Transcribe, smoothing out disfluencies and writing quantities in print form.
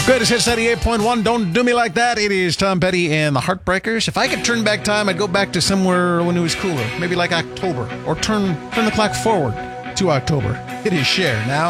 Greatest Hits 98.1, Don't Do Me Like That. It is Tom Petty and the Heartbreakers. If I could turn back time, I'd go back to somewhere when it was cooler. Maybe like October. Or turn the clock forward to October. It is Cher now.